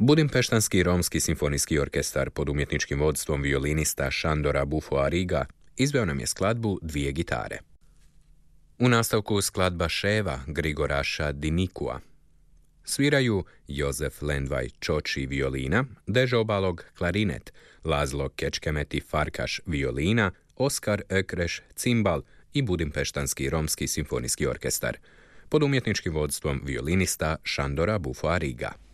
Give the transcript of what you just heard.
Budimpeštanski romski simfonijski orkestar pod umjetničkim vodstvom violinista Šandora Bufoariga izveo nam je skladbu Dvije gitare. U nastavku skladba Ševa Grigoraša Dinikua. Sviraju Jozef Lendvaj Čoči violina, Dežo Balog klarinet, Lazlo Kečkemeti Farkaš violina, Oskar Ökreš cimbal i Budimpeštanski romski simfonijski orkestar pod umjetničkim vodstvom violinista Šandora Bufoariga.